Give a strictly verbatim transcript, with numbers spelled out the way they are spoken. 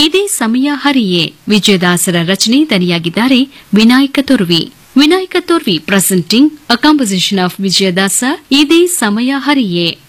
ಇದೇ ಸಮಯ ಹರಿಯೇ ವಿಜಯದಾಸರ ರಚನೆ ದನಿಯಾಗಿದ್ದಾರೆ Vinayaka ತೊರ್ವಿ. Vinayaka ತೊರ್ವಿ presenting a composition of Vijayadasa ಇದೇ ಸಮಯ ಹರಿಯೇ.